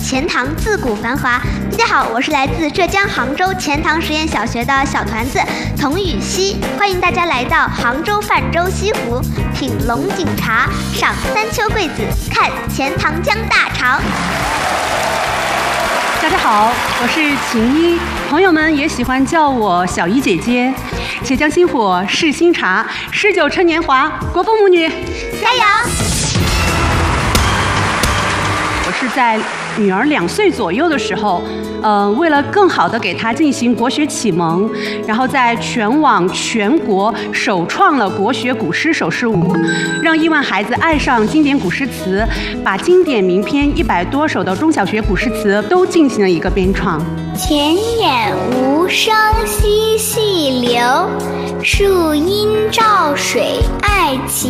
钱塘自古繁华。大家好，我是来自浙江杭州钱塘实验小学的小团子童雨熙，欢迎大家来到杭州泛舟西湖，品龙井茶，赏三秋桂子，看钱塘江大潮。 大家好，我是秦一，朋友们也喜欢叫我小一姐姐。且江新火，试新茶，19趁年华，国风母女， 加油！ 我是在女儿2岁左右的时候，为了更好的给她进行国学启蒙，然后在全网全国首创了国学古诗手势舞，让亿万孩子爱上经典古诗词，把经典名篇100多首的中小学古诗词都进行了一个编创。 泉眼无声惜细流，树阴照水爱晴。